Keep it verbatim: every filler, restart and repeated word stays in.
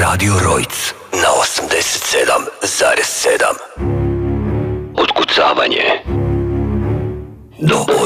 Radio Rojc na osamdeset sedam zarez sedam. Otkucavanje do